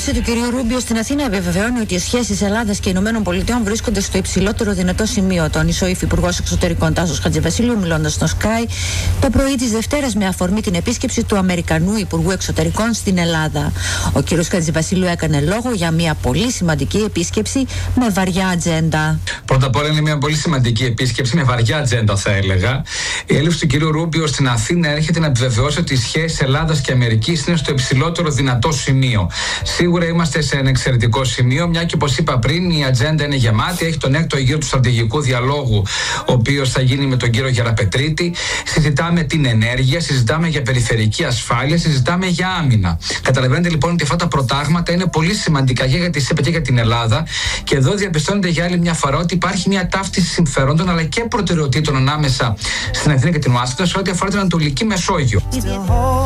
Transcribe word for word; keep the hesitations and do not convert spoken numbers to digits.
δήλωση του κυρίου Ρούμπιο στην Αθήνα επιβεβαιώνει ότι οι σχέσεις Ελλάδας και Ηνωμένων Πολιτειών βρίσκονται στο υψηλότερο δυνατό σημείο. Τόνισε ο υφυπουργός εξωτερικών Τάσος Χατζηβασίλειου, μιλώντας στο Sky το πρωί της Δευτέρας με αφορμή την επίσκεψη του Αμερικανού Υπουργού Εξωτερικών στην Ελλάδα. Ο κύριος Χατζηβασίλειου έκανε λόγο για μια πολύ σημαντική επίσκεψη με βαριά ατζέντα. Πρώτα απ' όλα είναι μια πολύ σημαντική επίσκεψη με βαριά ατζέντα, θα έλεγα. Η έλευση του κυρίου Ρούμπιο στην Αθήνα έρχεται να επιβεβαιώσει ότι οι σχέσεις Ελλάδας και Αμερικής είναι στο υψηλότερο δυνατό σημείο. Σίγουρα είμαστε σε ένα εξαιρετικό σημείο, μια και όπως είπα πριν, η ατζέντα είναι γεμάτη. Έχει τον έκτο γύρο του στρατηγικού διαλόγου, ο οποίος θα γίνει με τον κύριο Γεραπετρίτη. Συζητάμε την ενέργεια, συζητάμε για περιφερική ασφάλεια, συζητάμε για άμυνα. Καταλαβαίνετε λοιπόν ότι αυτά τα προτάγματα είναι πολύ σημαντικά και για τη ΣΥΠΑ και για την Ελλάδα. Και εδώ διαπιστώνεται για άλλη μια φορά ότι υπάρχει μια ταύτιση συμφερόντων αλλά και προτεραιοτήτων ανάμεσα στην Αθήνα και την Ουάσιγκτον σε ό,τι αφορά την Ανατολική Μεσόγειο.